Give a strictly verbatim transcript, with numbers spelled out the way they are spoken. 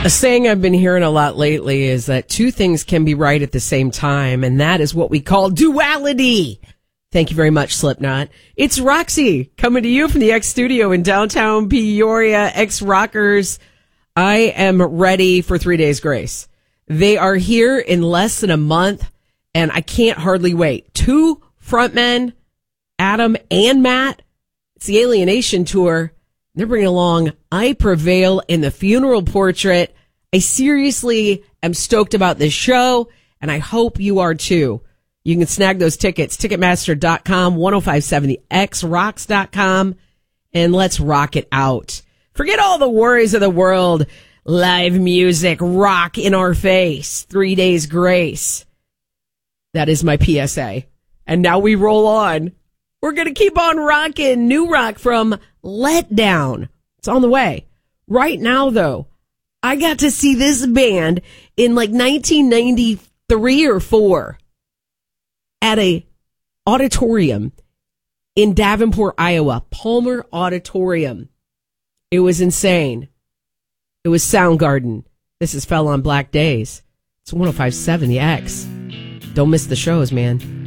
A saying I've been hearing a lot lately is that two things can be right at the same time, and that is what we call duality. Thank you very much, Slipknot. It's Roxy coming to you from the X Studio in downtown Peoria. X Rockers, I am ready for Three Days Grace. They are here in less than a month, and I can't hardly wait. Two frontmen, Adam and Matt. It's the Alienation Tour. They're bringing along I Prevail in the Funeral Portrait. I seriously am stoked about this show, and I hope you are too. You can snag those tickets, Ticketmaster dot com, ten fifty-seven the x rocks dot com, and let's rock it out. Forget all the worries of the world. Live music, rock in our face. Three Days Grace. That is my P S A. And now we roll on. We're going to keep on rocking. New rock from Let Down. It's on the way. Right now, though, I got to see this band in like nineteen ninety-three or four at a auditorium in Davenport, Iowa. Palmer Auditorium. It was insane. It was Soundgarden. This is Fell on Black Days. It's ten fifty-seven the X. Don't miss the shows, man.